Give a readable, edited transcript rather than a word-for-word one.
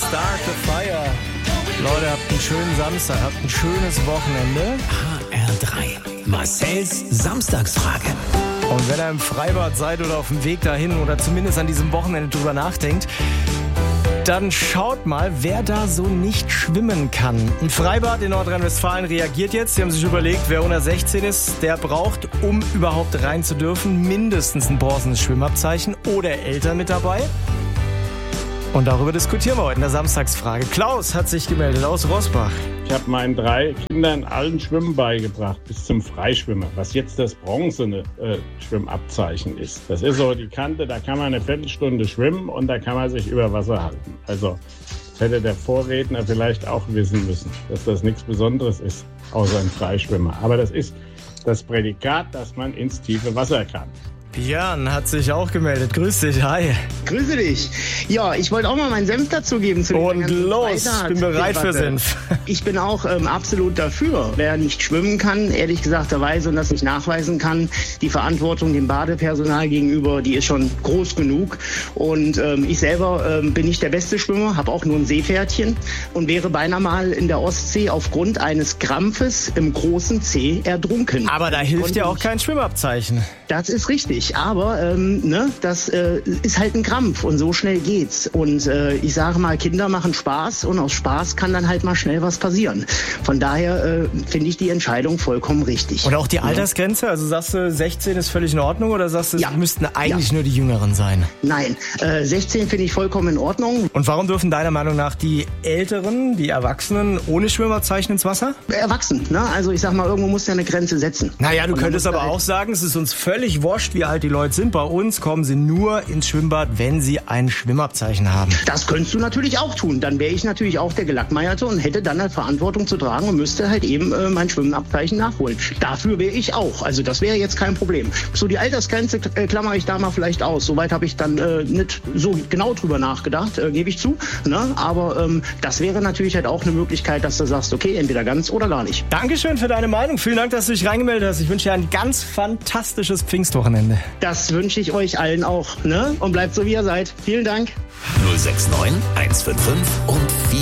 Start the Fire. Leute, habt einen schönen Samstag, habt ein schönes Wochenende. HR3, Marcells Samstagsfrage. Und wenn ihr im Freibad seid oder auf dem Weg dahin oder zumindest an diesem Wochenende drüber nachdenkt, dann schaut mal, wer da so nicht schwimmen kann. Ein Freibad in Nordrhein-Westfalen reagiert jetzt. Sie haben sich überlegt, wer unter 16 ist, der braucht, um überhaupt rein zu dürfen, mindestens ein bronzenes Schwimmabzeichen oder Eltern mit dabei. Und darüber diskutieren wir heute in der Samstagsfrage. Klaus hat sich gemeldet aus Roßbach. Ich habe meinen 3 Kindern allen Schwimmen beigebracht, bis zum Freischwimmer. Was jetzt das bronzene Schwimmabzeichen ist. Das ist so die Kante, da kann man eine Viertelstunde schwimmen und da kann man sich über Wasser halten. Also das hätte der Vorredner vielleicht auch wissen müssen, dass das nichts Besonderes ist, außer ein Freischwimmer. Aber das ist das Prädikat, dass man ins tiefe Wasser kann. Björn hat sich auch gemeldet. Grüß dich, hi. Grüße dich. Ja, ich wollte auch mal meinen Senf dazugeben. Und los, ich bin bereit für Senf. Ich bin auch absolut dafür. Wer nicht schwimmen kann, ehrlich gesagt,erweise und das nicht nachweisen kann, die Verantwortung dem Badepersonal gegenüber, die ist schon groß genug. Und ich selber bin nicht der beste Schwimmer, habe auch nur ein Seepferdchen und wäre beinahe mal in der Ostsee aufgrund eines Krampfes im großen Zeh ertrunken. Aber da hilft ja auch kein Schwimmabzeichen. Das ist richtig, aber das ist halt ein Krampf und so schnell geht's. Und ich sage mal, Kinder machen Spaß und aus Spaß kann dann halt mal schnell was passieren. Von daher finde ich die Entscheidung vollkommen richtig. Und auch die Altersgrenze? Also sagst du, 16 ist völlig in Ordnung oder sagst du, es müssten eigentlich nur die Jüngeren sein? Nein, 16 finde ich vollkommen in Ordnung. Und warum dürfen deiner Meinung nach die Älteren, die Erwachsenen ohne Schwimmabzeichen ins Wasser? Erwachsen, ne? Also ich sag mal, irgendwo muss ja eine Grenze setzen. Naja, du könntest aber auch sagen, es ist uns völlig wurscht, wie alt die Leute sind. Bei uns kommen sie nur ins Schwimmbad, wenn sie ein Schwimmabzeichen haben. Das könntest du natürlich auch tun. Dann wäre ich natürlich auch der Gelackmeierte und hätte dann eine Verantwortung zu tragen und müsste halt eben mein Schwimmabzeichen nachholen. Dafür wäre ich auch. Also das wäre jetzt kein Problem. So die Altersgrenze klammere ich da mal vielleicht aus. Soweit habe ich dann nicht so genau drüber nachgedacht, gebe ich zu. Ne? Aber das wäre natürlich halt auch eine Möglichkeit, dass du sagst, okay, entweder ganz oder gar nicht. Dankeschön für deine Meinung. Vielen Dank, dass du dich reingemeldet hast. Ich wünsche dir ein ganz fantastisches Pfingstwochenende. Das wünsche ich euch allen auch. Ne? Und bleibt so, wie ihr seid. Vielen Dank. 069 155 und